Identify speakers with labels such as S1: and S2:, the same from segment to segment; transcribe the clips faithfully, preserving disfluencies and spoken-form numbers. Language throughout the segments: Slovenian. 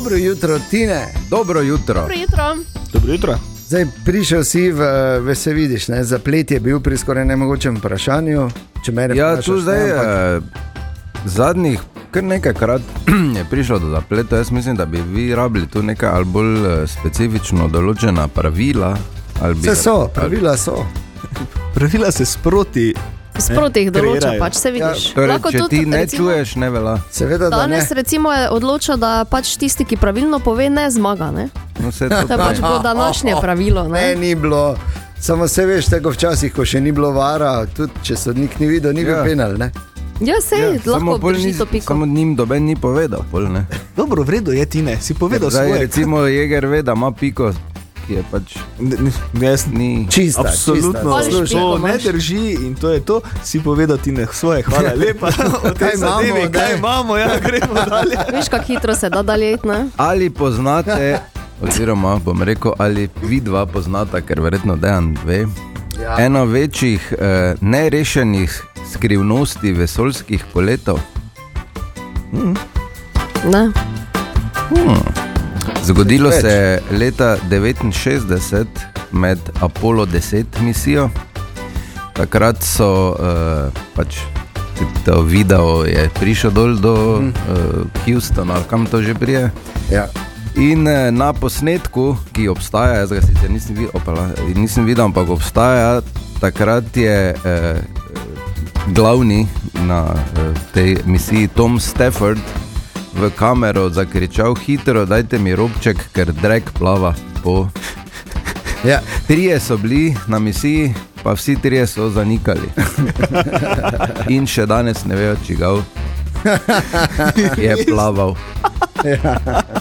S1: Dobro jutro, Tine.
S2: Dobro jutro.
S3: Dobro jutro.
S4: Dobro jutro.
S1: Zdaj, prišel si v, v se vidiš, ne? Zaplet je bil pri skoraj nemogočem vprašanju.
S2: Ja, tu zdaj ne, ampak... zadnjih kar nekajkrat je prišlo do zapleta. Jaz mislim, da bi vi rabili tu nekaj ali bolj specifično določena pravila. Ali bi,
S1: Vse so, pravila so.
S4: Pravila se sproti
S3: Sproti jih določa, pač se vidiš.
S2: Ja, torej, če tudi, ti ne recimo, čuješ, ne vela.
S1: Seveda, da
S3: danes ne. Recimo je odločil, da pač tisti, ki pravilno pove, ne zmaga. Ne?
S2: No, to
S3: je pač bilo današnje pravilo. Ne?
S1: Ne, ni bilo. Samo se veš, tako včasih, ko še ni bilo vara, tudi če sodnik ni videl, ni
S2: ja.
S1: bil penal, ne?
S3: Ja, sej, ja, lahko drži to piko.
S2: Samo njim doben ni povedal, pol, ne?
S4: Dobro, v redu je, Tine, si povedal
S2: zdaj,
S4: svoje.
S2: Recimo Jeger ve, da ima piko, ki je pač
S4: ni
S1: čista.
S4: Absolutno, to ne drži in to je to. Si povedal, Tine, svoje, hvala lepa.
S1: Kaj imamo,
S4: kaj imamo, ja, gremo dalje.
S3: Veš, kak hitro se da dalje, ne?
S2: Ali poznate, oziroma bom rekel, ali vidva poznata, ker verjetno Dejan ve, ja. eno večjih eh, nerešenih skrivnosti vesoljskih poletov. Hmm.
S3: Ne.
S2: Hmm. Zgodilo se je leta devetinšestdeset med Apollo deset misijo. Takrat so uh, pač to video je prišel dol do uh, Houstona, ali kam to že prije.
S1: Ja.
S2: In uh, na posnetku, ki obstaja, jaz ga sicer nisem videl, opala, nisem videl, ampak obstaja, takrat je uh, glavni na uh, tej misiji Tom Stafford v kamero zakričal: hitro, dajte mi robček, ker drek plava po. Ja. Trije so bili na misiji, pa vsi trije so zanikali. In še danes ne vejo, čigav je plaval. Ja.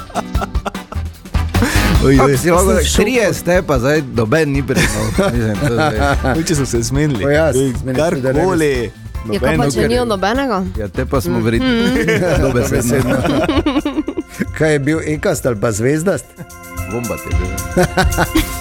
S2: Trije ste, pa zdaj doben ni priznal.
S4: Če so se zmenili, karkoli.
S3: Je pa pa če nijo nobenega?
S2: Ja, te pa smo vredni.
S3: Mm.
S2: Dobesedno.
S1: Kaj je bil ekast ali pa zvezdast?
S2: Bomba te je.